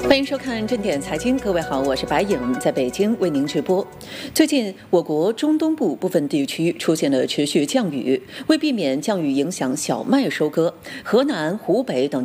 欢迎收看正点财经，各位好，我是白颖，在北京为您直播。最近，我国中东部部分地区出现了持续降雨，为避免降雨影响小麦收割，河南、湖北等